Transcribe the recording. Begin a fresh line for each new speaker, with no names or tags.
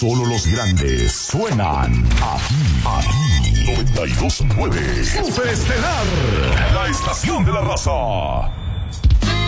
Solo los grandes suenan aquí. 92.9 Super Estelar, la estación de la raza.